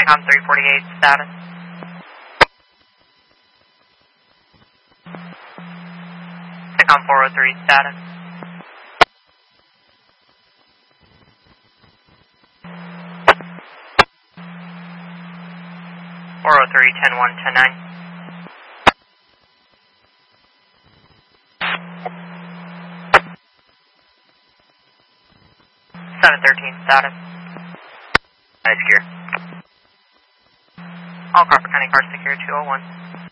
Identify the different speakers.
Speaker 1: TACOM 348 status. TACOM 403 status. 403, 10-1, 10-9. 713 status.
Speaker 2: High secure.
Speaker 1: All Crawford County cars secure 201.